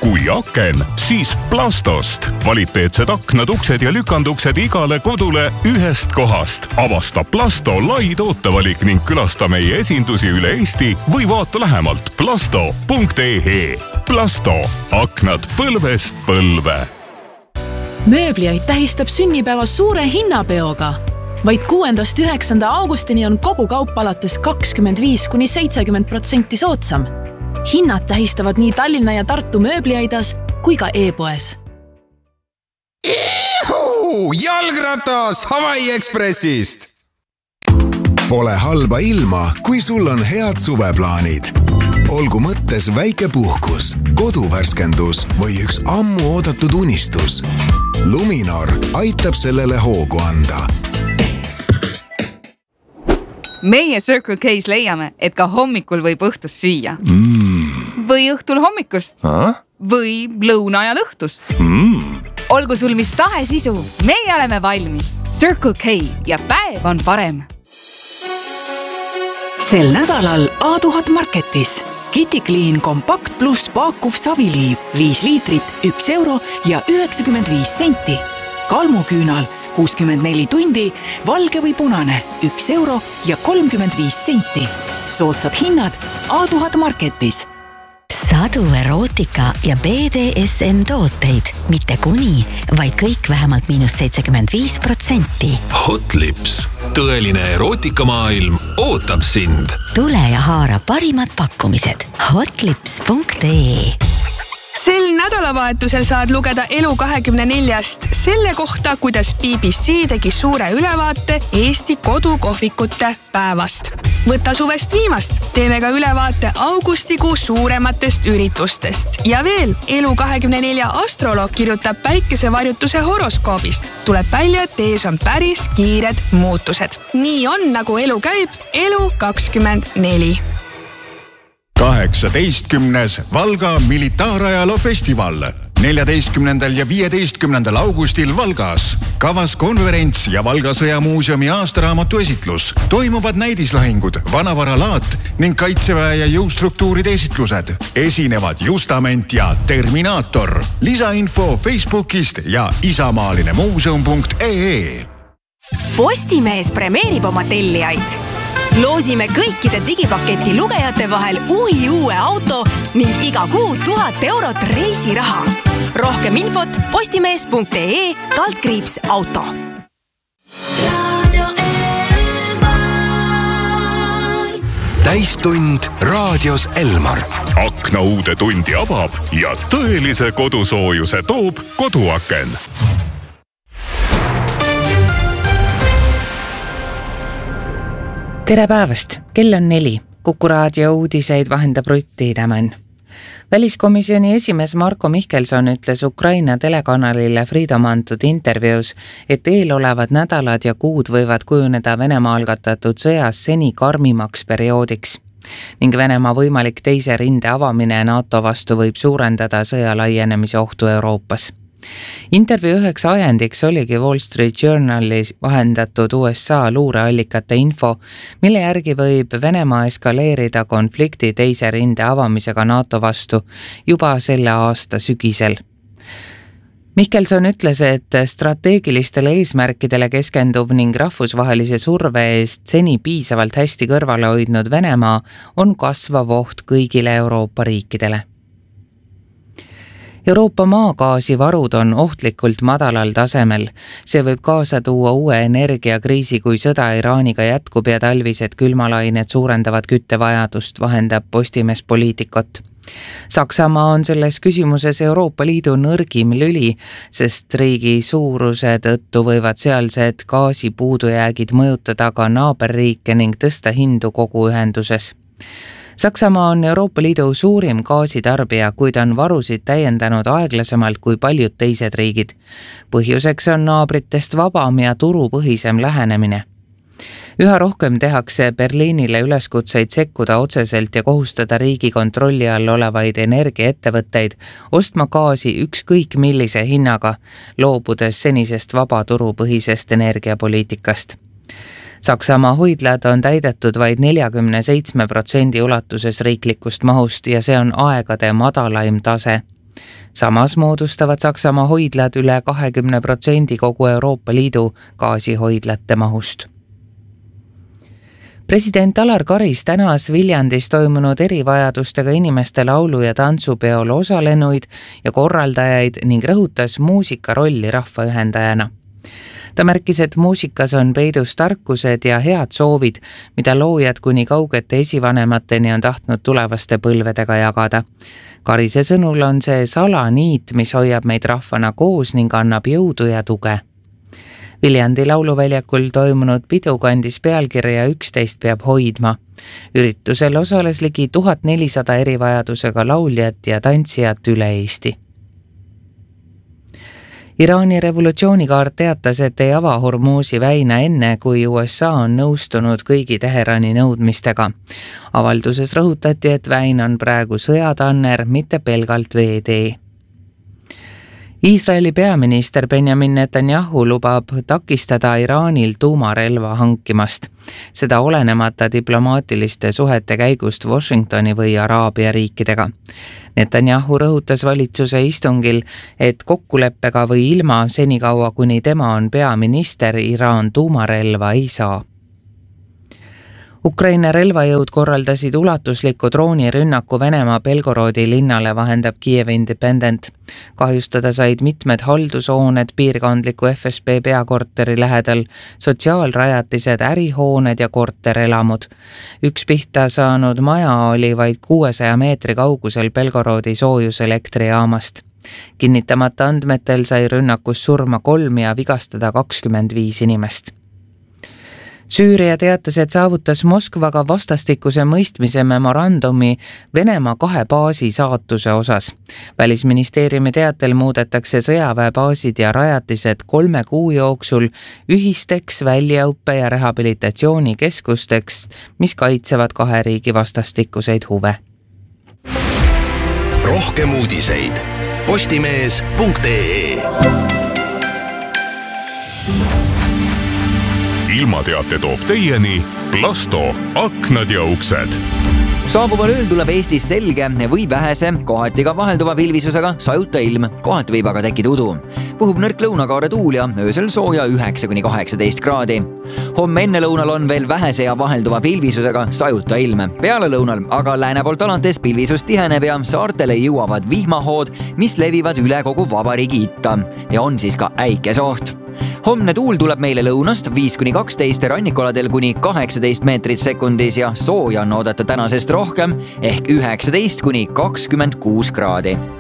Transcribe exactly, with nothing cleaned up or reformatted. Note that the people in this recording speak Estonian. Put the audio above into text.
Kui aken, siis Plastost. Kvaliteetsed aknad, uksed ja lükanduksed igale kodule ühest kohast. Avasta Plasto lai tootevalik ning külasta meie esindusi üle Eesti või vaata lähemalt plasto punkt ee. Plasto. Aknad põlvest põlve. Mööbliaid tähistab sünnipäeva suure hinnapeoga. Vaid kuuendast üheksanda augustini on kogu kaup alates kakskümmend viis kuni seitsekümmend protsenti soodsam. Hinnad tähistavad nii Tallinna ja Tartu mööbliaidas kui ka e-poes. Ihu! Jalgratas Hawaii Expressist! Pole halba ilma, kui sul on head suveplaanid. Olgu mõttes väike puhkus, koduvärskendus või üks ammu oodatud unistus. Luminor aitab sellele hoogu anda. Meie Circle K's leiame, et ka hommikul võib õhtust süüa. Mm. Või õhtul hommikust. Ah? Või lõuna ajal õhtust. Mm. Olgu sul mis tahe sisu, meie oleme valmis. Circle K ja päev on parem. Sel nädalal A tuhat Marketis. Kitty Clean Compact Plus paakuv saviliiv viis liitrit, üks euro ja üheksakümmend viis senti. Kalmuküünal kuuskümmend neli tundi, valge või punane, üks euro ja kolmkümmend viis senti. Soodsad hinnad A tuhat Marketis. Sadu erootika ja B D S M tooteid, mitte kuni, vaid kõik vähemalt miinus seitsekümmend viis protsenti. Hot Lips. Tõeline erootikamaailm ootab sind. Tule ja haara parimad pakkumised. hotlips punkt ee. Sel nädalavahetusel saad lugeda Elu kahekümne neljast selle kohta, kuidas B B C tegi suure ülevaate Eesti kodukohvikute päevast. Võta suvest viimast, teeme ka ülevaate augustikuu suurematest üritustest. Ja veel, Elu kahekümne nelja astroloog kirjutab päikesevarjutuse horoskoobist. Tuleb välja, et ees on päris kiired muutused. Nii on, nagu elu käib, Elu kakskümmend neli. kaheksateistkümnes Valga militaarajaloo festival. neljateistkümnendal ja viieteistkümnendal augustil Valgas. Kavas konverents ja Valga sõjamuuseumi aastaraamatu esitlus. Toimuvad näidislahingud, vanavaralaat ning kaitseväe ja jõustruktuuride esitlused. Esinevad Justament ja Terminaator. Lisainfo Facebookist ja isamaaline muuseum punkt ee. Postimees premeerib oma tellijaid. Loosime kõikide digipaketi lugejate vahel uhi uue auto ning iga kuu tuhat eurot reisiraha. Rohkem infot postimees punkt ee kaldkriips auto. Täistund raadios Elmar. Akna uude tundi avab ja tõelise kodusoojuse toob koduaken. Tere päevast! Kell on neli. Kuku raadio uudiseid vahendab Rutti Tämän. Väliskomisjoni esimees Marko Mihkelson ütles Ukraina telekanalile Freedom antud intervjuus, et eelolevad nädalad ja kuud võivad kujuneda Venemaa algatatud sõjas seni karmimaks perioodiks. Ning Venemaa võimalik teise rinde avamine NATO vastu võib suurendada sõja laienemise ohtu Euroopas. Intervjuu üheks ajendiks oligi Wall Street Journalis vahendatud U S A luureallikate info, mille järgi võib Venemaa eskaleerida konflikti teise rinde avamisega NATO vastu juba selle aasta sügisel. Mihkelson ütles, et strateegilistele eesmärkidele keskendub ning rahvusvahelise surve eest seni piisavalt hästi kõrvale hoidnud Venemaa on kasvav oht kõigile Euroopa riikidele. Euroopa maagaasivarud on ohtlikult madalal tasemel. See võib kaasa tuua uue energiakriisi, kui sõda Iraaniga jätkub ja talvised külmalained suurendavad küttevajadust, vahendab Postimees Poliitikot. Saksamaa on selles küsimuses Euroopa Liidu nõrgim lüli, sest riigi suuruse tõttu võivad sealsed gaasipuudujäägid mõjutada ka naaberriike ning tõsta hindu kogu ühenduses. Saksamaa on Euroopa Liidu suurim gaasitarbija, kuid on varusid täiendanud aeglasemalt kui paljud teised riigid. Põhjuseks on naabritest vabam ja turupõhisem lähenemine. Üha rohkem tehakse Berliinile üleskutseid sekkuda otseselt ja kohustada riigi kontrolli all olevaid energiaettevõtteid ostma gaasi ükskõik millise hinnaga, loobudes senisest vaba turupõhisest energiapoliitikast. Saksamaa hoidlad on täidetud vaid neljakümne seitsme protsendi ulatuses riiklikust mahust ja see on aegade madalaim tase. Samas moodustavad Saksamaa hoidlad üle kahekümne protsendi kogu Euroopa Liidu gaasihoidlate mahust. President Alar Karis tänas Viljandis toimunud erivajadustega inimeste laulu- ja tantsupeol osalenuid ja korraldajaid ning rõhutas muusika rolli rahvaühendajana. Ta märkis, et muusikas on peidus tarkused ja head soovid, mida loojad kuni kaugete esivanemateni on tahtnud tulevaste põlvedega jagada. Karise sõnul on see salaniit, mis hoiab meid rahvana koos ning annab jõudu ja tuge. Viljandi lauluväljakul toimunud pidu kandis pealkirja üksteist peab hoidma. Üritusel osales ligi tuhat nelisada erivajadusega lauljat ja tantsijat üle Eesti. Iraani revolutsioonikaart teatas, et ei ava Hormuzi väina enne, kui U S A on nõustunud kõigi Teherani nõudmistega. Avalduses rõhutati, et väin on praegu sõjatanner, mitte pelgalt veetee. Iisraeli peaminister Benjamin Netanyahu lubab takistada Iraanil tuumarelva hankimast. Seda olenemata diplomaatiliste suhete käigust Washingtoni või Araabia riikidega. Netanyahu rõhutas valitsuse istungil, et kokkuleppega või ilma senikaua, kuni tema on peaminister, Iraan tuumarelva ei saa. Ukraina relvajõud korraldasid ulatusliku droonirünnaku Venemaa Belgorodi linnale, vahendab Kiev Independent. Kahjustada said mitmed haldushooned piirkondliku F S B peakorteri lähedal, sotsiaalrajatised, ärihooned ja korterelamud. Üks pihta saanud maja oli vaid kuuesaja meetri kaugusel Belgorodi soojuselektrijaamast. Kinnitamata andmetel sai rünnakus surma kolm ja vigastada kakskümmend viis inimest. Süüria teatas, et saavutas Moskvaga vastastikuse mõistmise memorandumi Venemaa kahe baasi saatuse osas. Välisministeeriumi teatel muudetakse sõjaväebaasid ja rajatised kolme kuu jooksul ühisteks väljaõppe- ja rehabilitatsioonikeskusteks, mis kaitsevad kahe riigi vastastikuseid huve. Rohkem uudiseid postimees punkt ee. Ilmateate toob teieni Plasto aknad ja uksed. Saabuval ööl tuleb Eestis selge või vähese, kohati ka vahelduva pilvisusega sajuta ilm, kohati võib aga tekkida udu. Puhub nõrk lõunakaare tuul ja öösel sooja üheksa kuni kaheksateist kraadi. Homme enne lõunal on veel vähese ja vahelduva pilvisusega sajuta ilm. Peale lõunal aga lääne poolt alates pilvisus tiheneb ja saartele jõuavad vihmahood, mis levivad üle kogu vabariigi itta ja on siis ka äikesoht. Homne tuul tuleb meile lõunast viis kuni kaksteist, rannikualadel kuni kaheksateist meetrit sekundis ja sooja on oodata tänasest rohkem ehk üheksateist kuni kakskümmend kuus kraadi.